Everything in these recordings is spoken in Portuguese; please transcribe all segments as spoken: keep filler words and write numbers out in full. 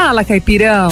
Fala, Caipirão.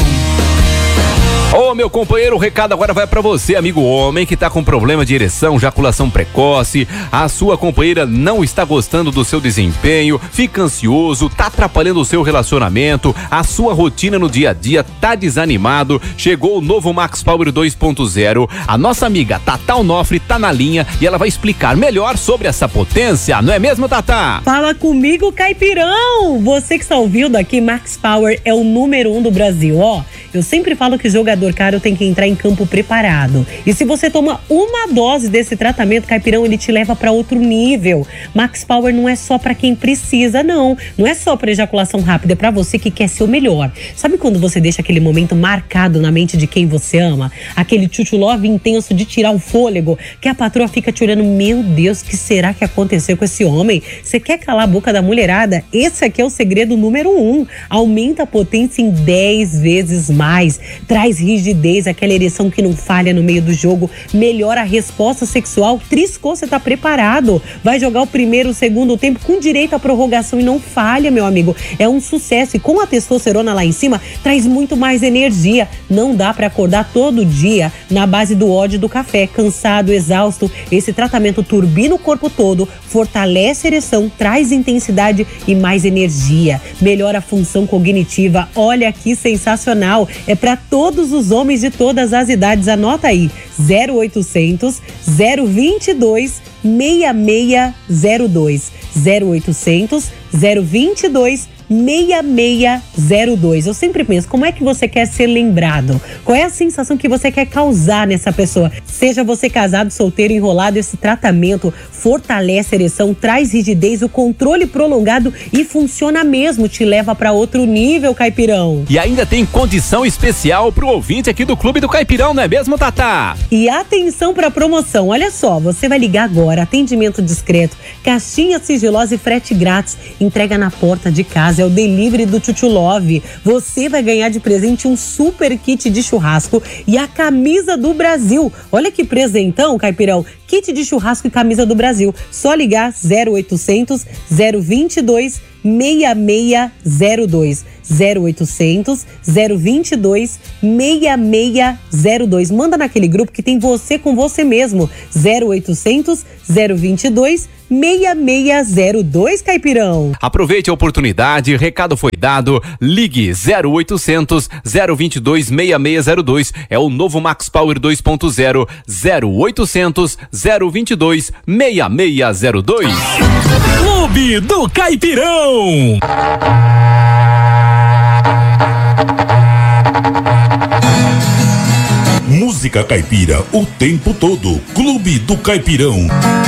Ô, meu companheiro, o recado agora vai pra você, amigo homem, que tá com problema de ereção, ejaculação precoce, a sua companheira não está gostando do seu desempenho, fica ansioso, tá atrapalhando o seu relacionamento, a sua rotina no dia a dia tá desanimado. Chegou o novo Max Power dois ponto zero. A nossa amiga Tatá Onofre tá na linha e ela vai explicar melhor sobre essa potência, não é mesmo, Tatá? Fala comigo, Caipirão! Você que está ouvindo aqui, Max Power é o número um do Brasil, ó. Eu sempre falo que jogador caro tem que entrar em campo preparado. E se você toma uma dose desse tratamento, Caipirão, ele te leva para outro nível. Max Power não é só para quem precisa, não. Não é só para ejaculação rápida, é para você que quer ser o melhor. Sabe quando você deixa aquele momento marcado na mente de quem você ama? Aquele chuchu love intenso de tirar o fôlego, que a patroa fica te olhando, meu Deus, o que será que aconteceu com esse homem? Você quer calar a boca da mulherada? Esse aqui é o segredo número um. Aumenta a potência em dez vezes mais. Mais, traz rigidez, aquela ereção que não falha no meio do jogo, melhora a resposta sexual. Triscou, você tá preparado, vai jogar o primeiro, o segundo tempo com direito à prorrogação e não falha, meu amigo, é um sucesso. E com a testosterona lá em cima, traz muito mais energia. Não dá pra acordar todo dia na base do ódio do café, cansado, exausto. Esse tratamento turbina o corpo todo, fortalece a ereção, traz intensidade e mais energia, melhora a função cognitiva. Olha que sensacional. É para todos os homens de todas as idades. Anota aí, zero oitocentos, zero vinte e dois, seis seis zero dois, zero oitocentos, zero vinte e dois, seis seis zero dois. Eu sempre penso, como é que você quer ser lembrado? Qual é a sensação que você quer causar nessa pessoa? Seja você casado, solteiro, enrolado, esse tratamento fortalece a ereção, traz rigidez, o controle prolongado e funciona mesmo, te leva para outro nível, Caipirão. E ainda tem condição especial pro ouvinte aqui do Clube do Caipirão, não é mesmo, Tatá? E atenção pra promoção, olha só, você vai ligar agora, atendimento discreto, caixinha sigilosa e frete grátis, entrega na porta de casa, é o delivery do Chuchu Love. Você vai ganhar de presente um super kit de churrasco e a camisa do Brasil. Olha que presentão, Caipirão. Kit de churrasco e camisa do Brasil. Só ligar zero oitocentos, zero vinte e dois, seis seis zero dois. zero oitocentos, zero vinte e dois, seis seis zero dois. Manda naquele grupo que tem você com você mesmo. zero oitocentos, zero vinte e dois, seis seis zero dois, Caipirão. Aproveite a oportunidade, recado foi dado, ligue zero oitocentos, zero vinte e dois, seis seis zero dois, é o novo Max Power dois ponto zero, zero oitocentos, zero vinte e dois, seis seis zero dois. Clube do Caipirão. Música caipira o tempo todo. Clube do Caipirão.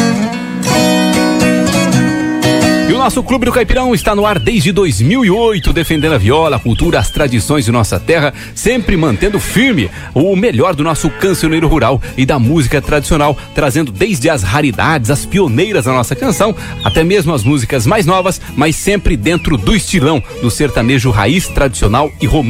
E o nosso Clube do Caipirão está no ar desde dois mil e oito, defendendo a viola, a cultura, as tradições de nossa terra, sempre mantendo firme o melhor do nosso cancioneiro rural e da música tradicional, trazendo desde as raridades, as pioneiras da nossa canção, até mesmo as músicas mais novas, mas sempre dentro do estilão do sertanejo raiz, tradicional e romântico.